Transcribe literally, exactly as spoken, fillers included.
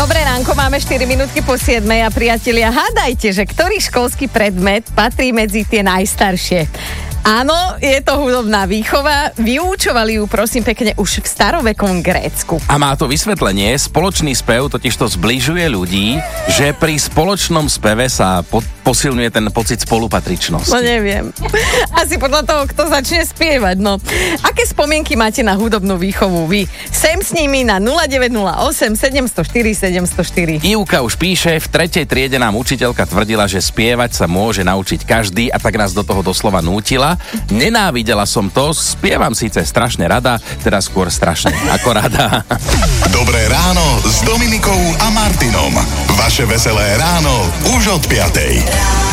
Dobré ránko, máme štyri minútky po siedmej a priatelia, hádajte, že ktorý školský predmet patrí medzi tie najstaršie. Áno, je to hudobná výchova. Vyučovali ju, prosím pekne, už v starovekom Grécku. A má to vysvetlenie. Spoločný spev totiž to zbližuje ľudí, že pri spoločnom speve sa po- posilňuje ten pocit spolupatričnosti. No neviem. Asi podľa toho, kto začne spievať, no. Aké spomienky máte na hudobnú výchovu vy? Sem s nimi na nula deväť nula osem sedem nula štyri sedem nula štyri. Ivka už píše, v tretej triede nám učiteľka tvrdila, že spievať sa môže naučiť každý a tak nás do toho doslova nútila. Nenávidela som to, spievam síce strašne rada, teda skôr strašne ako rada. Dobré ráno s Dominikou a Martinom. Vaše veselé ráno už od piatej.